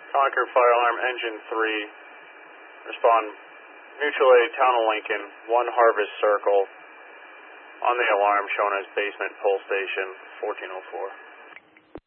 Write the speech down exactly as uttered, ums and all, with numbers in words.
Concord Fire Alarm Engine three, respond mutual aid Town of Lincoln, one Harvest Circle, on the alarm shown as basement pull station fourteen oh four.